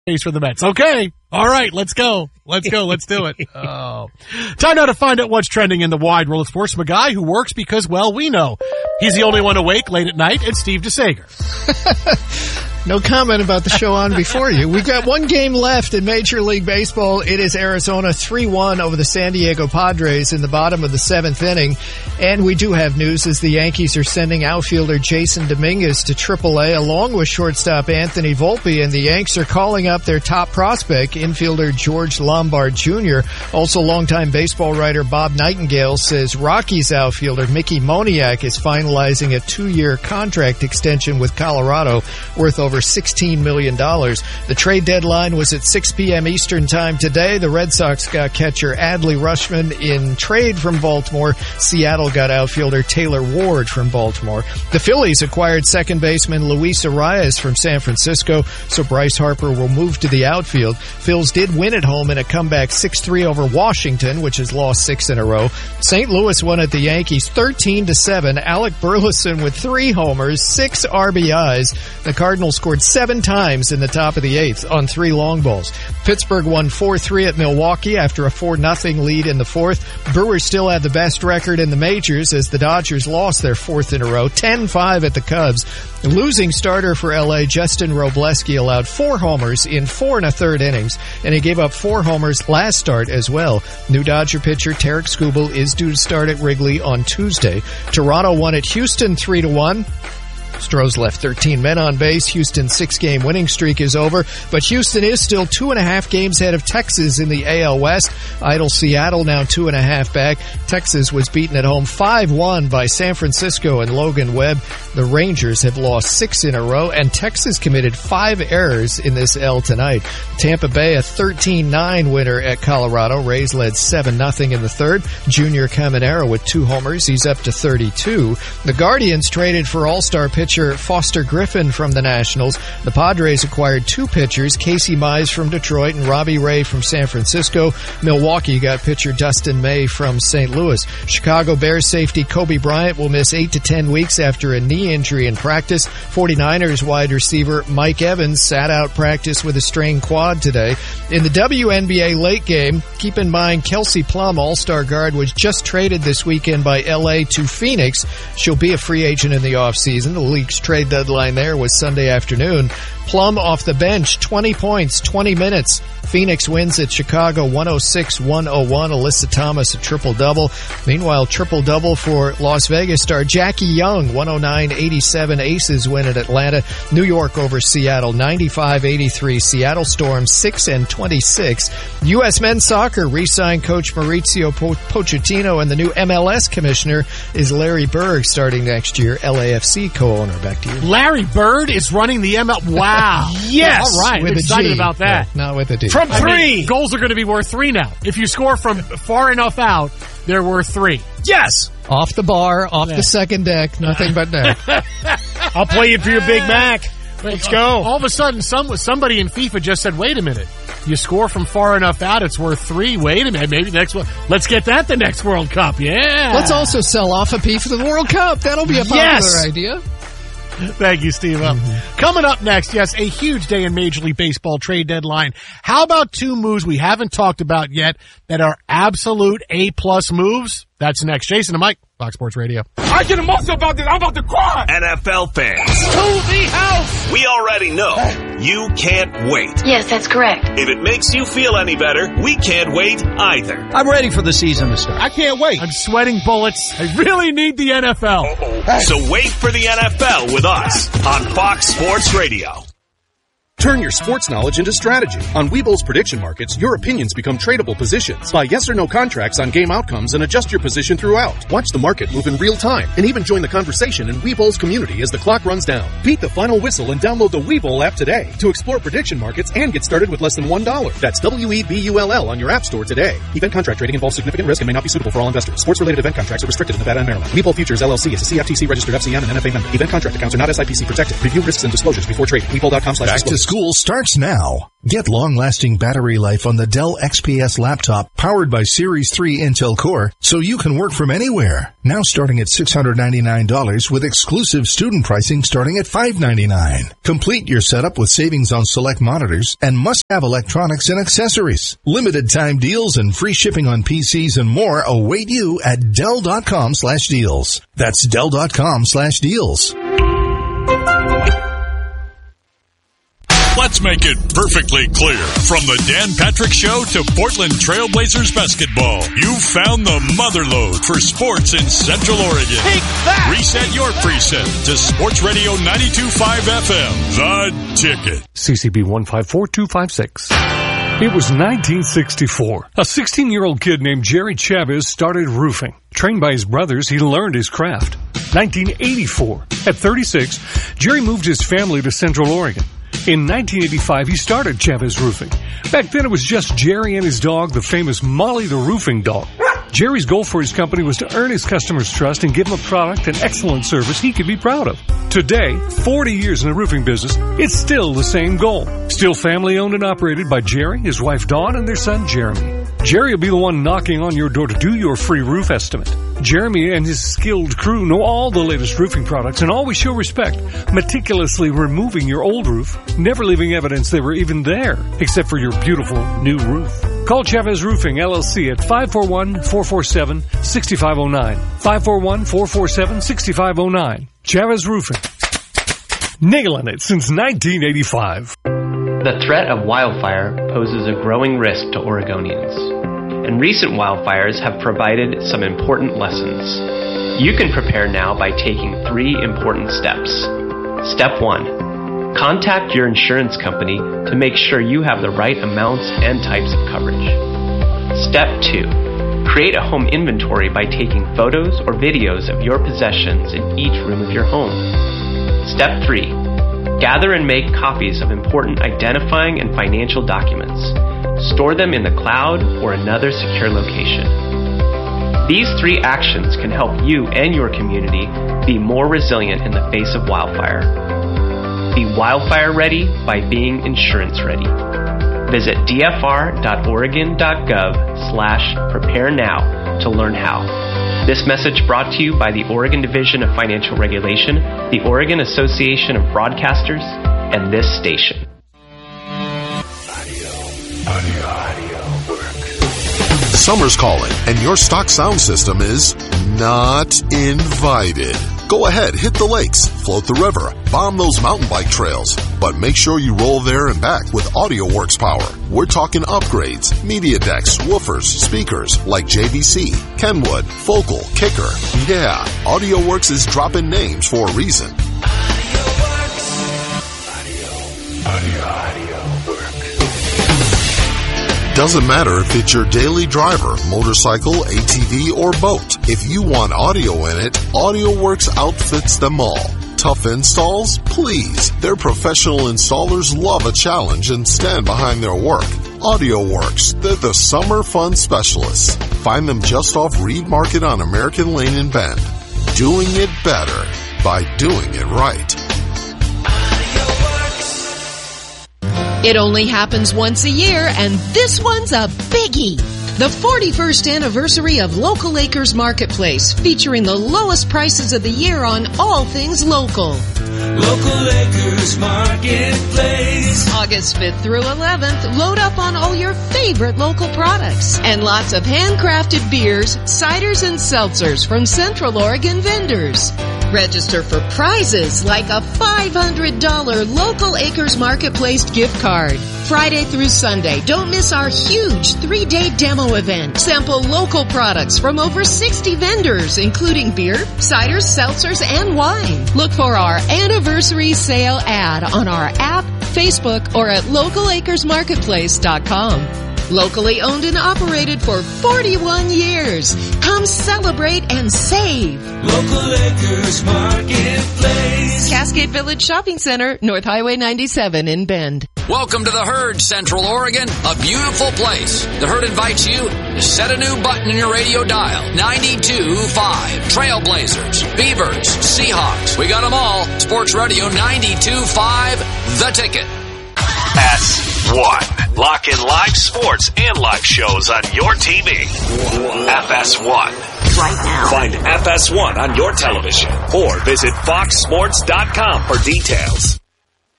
for the Mets. Okay. All right. Let's go. Let's go. Let's do it. Oh. Time now to find out what's trending in the wide world of sports from a guy who works because, well, we know. He's the only one awake late at night. It's Steve DeSager. No comment about the show on before you. We've got one game left in Major League Baseball. It is Arizona 3-1 over the San Diego Padres in the bottom of the seventh inning. And we do have news as the Yankees are sending outfielder Jason Dominguez to AAA along with shortstop Anthony Volpe. And the Yanks are calling up their top prospect, infielder George Lombard Jr. Also, longtime baseball writer Bob Nightingale says Rockies outfielder Mickey Moniak is finalizing a 2-year contract extension with Colorado worth over $16 million. The trade deadline was at 6 p.m. Eastern time today. The Red Sox got catcher Adley Rutschman in trade from Baltimore. Seattle got outfielder Taylor Ward from Baltimore. The Phillies acquired second baseman Luis Arias from San Francisco, so Bryce Harper will move to the outfield. Phils did win at home in a comeback 6-3 over Washington, which has lost 6 in a row. St. Louis won at the Yankees 13-7. Alec Burleson with 3 homers, 6 RBIs. The Cardinals scored 7 times in the top of the 8th on 3 long balls. Pittsburgh won 4-3 at Milwaukee after a 4-0 lead in the 4th. Brewers still had the best record in the majors as the Dodgers lost their 4th in a row, 10-5 at the Cubs. The losing starter for LA, Justin Robleski, allowed 4 homers in 4 1/3 innings, and he gave up 4 homers last start as well. New Dodger pitcher Tarik Skubal is due to start at Wrigley on Tuesday. Toronto won at Houston 3-1. Stros left 13 men on base. Houston's 6-game winning streak is over, but Houston is still 2.5 games ahead of Texas in the AL West. Idle Seattle now 2.5 back. Texas was beaten at home 5-1 by San Francisco and Logan Webb. The Rangers have lost 6 in a row, and Texas committed 5 errors in this L tonight. Tampa Bay, a 13-9 winner at Colorado. Rays led 7-0 in the 3rd. Junior Caminero with 2 homers. He's up to 32. The Guardians traded for All-Star pitcher Foster Griffin from the Nationals. The Padres acquired 2 pitchers, Casey Mize from Detroit and Robbie Ray from San Francisco. Milwaukee got pitcher Dustin May from St. Louis. Chicago Bears safety Kobe Bryant will miss 8 to 10 weeks after a knee injury in practice. 49ers wide receiver Mike Evans sat out practice with a strained quad today. In the WNBA late game, keep in mind Kelsey Plum, All-Star guard, was just traded this weekend by LA to Phoenix. She'll be a free agent in the offseason. The league's trade deadline there was Sunday afternoon. Plum off the bench, 20 points, 20 minutes. Phoenix wins at Chicago 106-101. Alyssa Thomas a triple-double. Meanwhile, triple-double for Las Vegas star Jackie Young, 109-87. Aces win at Atlanta. New York over Seattle 95-83. Seattle Storm 6-26. U.S. men's soccer re-signed coach Mauricio Pochettino, and the new MLS commissioner is Larry Berg starting next year. LAFC co-owner. Back to you. Larry Bird is running the MLS. Wow. Yes. All right. With I'm excited about that. Yeah, not with a D. From 3. Goals are going to be worth 3 now. If you score from far enough out, they're worth 3. Yes. Off the bar, off the second deck, nothing but net. I'll play you for your Big Mac. Let's go. All of a sudden, somebody in FIFA just said, wait a minute. You score from far enough out, it's worth 3. Wait a minute. Maybe next one. Let's get that the next World Cup. Yeah. Let's also sell off a piece for the World Cup. That'll be a popular idea. Thank you, Steve. Coming up next, yes, a huge day in Major League Baseball trade deadline. How about 2 moves we haven't talked about yet that are absolute A-plus moves? That's next. Jason and Mike, Fox Sports Radio. I get emotional about this. I'm about to cry. NFL fans, To the house. we already know you can't wait. Yes, that's correct. If it makes you feel any better, we can't wait either. I'm ready for the season to start. I can't wait. I'm sweating bullets. I really need the NFL. So wait for the NFL with us on Fox Sports Radio. Turn your sports knowledge into strategy. On Webull's prediction markets, your opinions become tradable positions. Buy yes or no contracts on game outcomes and adjust your position throughout. Watch the market move in real time and even join the conversation in Webull's community as the clock runs down. Beat the final whistle and download the Webull app today to explore prediction markets and get started with less than $1. That's WEBULL on your app store today. Event contract trading involves significant risk and may not be suitable for all investors. Sports-related event contracts are restricted in Nevada and Maryland. Webull Futures LLC is a CFTC registered FCM and NFA member. Event contract accounts are not SIPC protected. Review risks and disclosures before trading. Webull.com/disclosures. school starts now. Get long-lasting battery life on the Dell XPS laptop powered by Series 3 Intel Core so you can work from anywhere. Now starting at $699 with exclusive student pricing starting at $599. Complete your setup with savings on select monitors and must-have electronics and accessories. Limited time deals and free shipping on PCs and more await you at Dell.com/deals. That's Dell.com/deals. Let's make it perfectly clear. From the Dan Patrick Show to Portland Trailblazers basketball, you found the motherlode for sports in Central Oregon. Take that! Reset your preset to Sports Radio 92.5 FM. The Ticket. CCB 154256. It was 1964. A 16-year-old kid named Jerry Chavez started roofing. Trained by his brothers, he learned his craft. 1984. At 36, Jerry moved his family to Central Oregon. In 1985, he started Chavez Roofing. Back then, it was just Jerry and his dog, the famous Molly the Roofing Dog. Jerry's goal for his company was to earn his customers' trust and give them a product and excellent service he could be proud of. Today, 40 years in the roofing business, it's still the same goal. Still family owned and operated by Jerry, his wife Dawn, and their son Jeremy. Jerry will be the one knocking on your door to do your free roof estimate. Jeremy and his skilled crew know all the latest roofing products and always show respect, meticulously removing your old roof, never leaving evidence they were even there, except for your beautiful new roof. Call Chavez Roofing, LLC at 541-447-6509. 541-447-6509. Chavez Roofing. Nailing it since 1985. The threat of wildfire poses a growing risk to Oregonians, and recent wildfires have provided some important lessons. You can prepare now by taking 3 important steps. Step 1. Contact your insurance company to make sure you have the right amounts and types of coverage. Step 2. Create a home inventory by taking photos or videos of your possessions in each room of your home. Step 3. Gather and make copies of important identifying and financial documents. Store them in the cloud or another secure location. These 3 actions can help you and your community be more resilient in the face of wildfire. Be wildfire ready by being insurance ready. Visit dfr.oregon.gov/prepare now to learn how. This message brought to you by the Oregon Division of Financial Regulation, the Oregon Association of Broadcasters, and this station. Audio work. Summer's calling, and your stock sound system is not invited. Go ahead, hit the lakes, float the river, bomb those mountain bike trails, but make sure you roll there and back with AudioWorks power. We're talking upgrades, media decks, woofers, speakers like JVC, Kenwood, Focal, Kicker. Yeah, AudioWorks is dropping names for a reason. Audio work. Doesn't matter if it's your daily driver, motorcycle, ATV, or boat. If you want audio in it, AudioWorks outfits them all. Tough installs? Please. Their professional installers love a challenge and stand behind their work. AudioWorks. They're the summer fun specialists. Find them just off Reed Market on American Lane in Bend. Doing it better by doing it right. It only happens once a year, and this one's a biggie. The 41st anniversary of Local Acres Marketplace, featuring the lowest prices of the year on all things local. Local Acres Marketplace. August 5th through 11th, load up on all your favorite local products and lots of handcrafted beers, ciders, and seltzers from Central Oregon vendors. Register for prizes like a $500 Local Acres Marketplace gift card. Friday through Sunday, don't miss our huge 3-day demo event. Sample local products from over 60 vendors, including beer, ciders, seltzers, and wine. Look for our anniversary sale ad on our app, Facebook, or at localacresmarketplace.com. Locally owned and operated for 41 years. Come celebrate and save. Local Acres Marketplace. Cascade Village Shopping Center, North Highway 97 in Bend. Welcome to the Herd, Central Oregon, a beautiful place. The Herd invites you to set a new button in your radio dial. 92.5. Trailblazers, Beavers, Seahawks. We got them all. Sports Radio 92.5, The Ticket. FS1. Lock in live sports and live shows on your TV. FS1. Right now. Find FS1 on your television or visit foxsports.com for details.